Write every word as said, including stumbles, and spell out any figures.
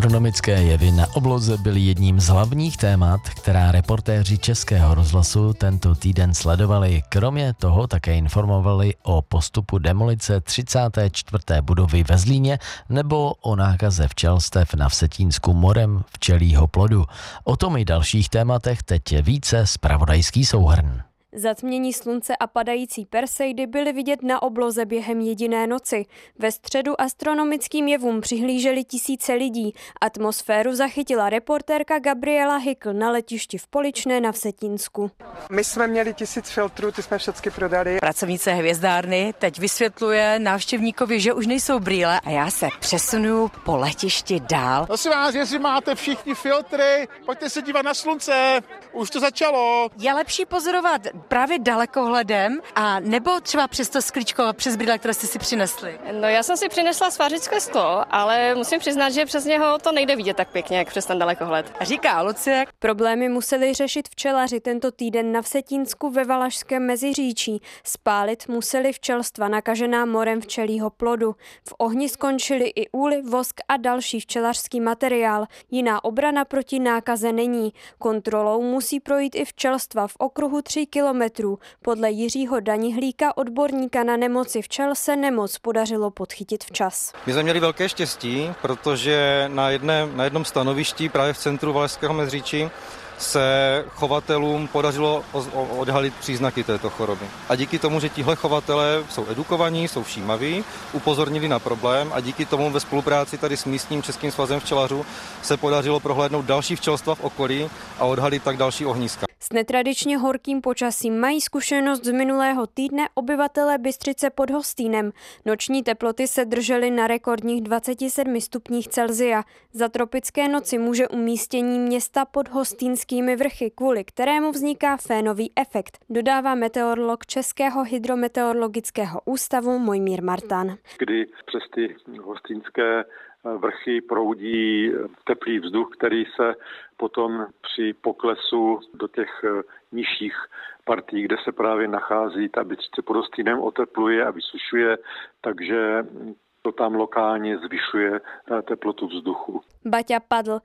Astronomické jevy na obloze byly jedním z hlavních témat, která reportéři Českého rozhlasu tento týden sledovali. Kromě toho také informovali o postupu demolice třicáté čtvrté budovy ve Zlíně nebo o nákaze včelstev na Vsetínsku morem včelího plodu. O tom i dalších tématech teď je více zpravodajský souhrn. Zatmění slunce a padající Perseidy byly vidět na obloze během jediné noci. Ve středu astronomickým jevům přihlíželi tisíce lidí. Atmosféru zachytila reportérka Gabriela Hykl na letišti v Poličné na Vsetínsku. My jsme měli tisíc filtrů, ty jsme všechny prodali. Pracovnice hvězdárny teď vysvětluje návštěvníkovi, že už nejsou brýle a já se přesunu po letišti dál. Prosím vás, jestli máte všichni filtry, pojďte se dívat na slunce, už to začalo. Je lepší pozorovat právě dalekohledem a nebo třeba přes to sklíčko a přes brýle, které jste si přinesli? No já jsem si přinesla svářické sklo, ale musím přiznat, že přes něho to nejde vidět tak pěkně, jak přes ten dalekohled. Říká Lucie. Problémy museli řešit včelaři tento týden na Vsetínsku ve Valašském Meziříčí. Spálit museli včelstva nakažená morem včelího plodu. V ohni skončili i úly, vosk a další včelařský materiál. Jiná obrana proti nákaze není. Kontrolou musí projít i včelstva v okruhu tří kilometrů. Podle Jiřího Danihlíka, odborníka na nemoci včel, se nemoc podařilo podchytit včas. My jsme měli velké štěstí, protože na, jedné, na jednom stanovišti právě v centru Valašského Meziříčí se chovatelům podařilo odhalit příznaky této choroby. A díky tomu, že tihle chovatelé jsou edukovaní, jsou všímaví, upozornili na problém a díky tomu ve spolupráci tady s místním Českým svazem včelařů se podařilo prohlédnout další včelstva v okolí a odhalit tak další ohniska. S netradičně horkým počasím mají zkušenost z minulého týdne obyvatelé Bystřice pod Hostýnem. Noční teploty se držely na rekordních dvaceti sedmi stupních Celsia. Za tropické noci může umístění města pod Hostýnskými vrchy, kvůli kterému vzniká fénový efekt, dodává meteorolog Českého hydrometeorologického ústavu Mojmír Martan. Kdy přes ty hostýnské vrchy proudí teplý vzduch, který se potom při poklesu do těch nižších partí, kde se právě nachází ta Bystřice pod Hostýnem, otepluje a vysušuje, takže to tam lokálně zvyšuje teplotu vzduchu. Baťa padl.